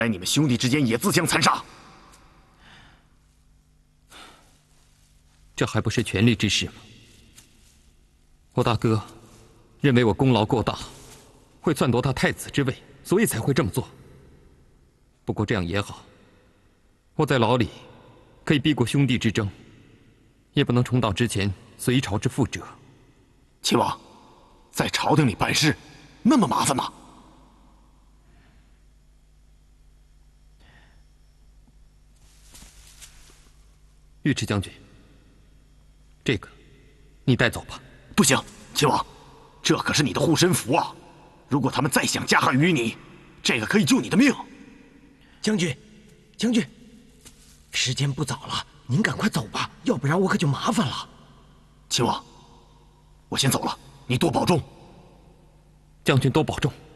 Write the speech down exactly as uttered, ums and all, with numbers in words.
来你们兄弟之间也自相残杀。 这还不是权力之事吗？我大哥认为我功劳过大，会篡夺他太子之位，所以才会这么做。不过这样也好，我在牢里可以避过兄弟之争，也不能重蹈之前隋朝之覆辙。 齐王，在朝廷里办事那么麻烦吗？ 尉迟将军，这个你带走吧。 不行，齐王，这可是你的护身符啊！如果他们再想加害于你，这个可以救你的命。 将军，将军，时间不早了，您赶快走吧，要不然我可就麻烦了。 齐王，我先走了，你多保重。 将军多保重。